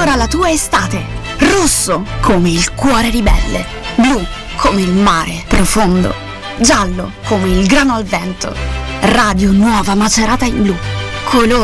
sarà la tua estate. Rosso come il cuore ribelle, blu come il mare profondo, giallo come il grano al vento. Radio Nuova Macerata in blu. Colore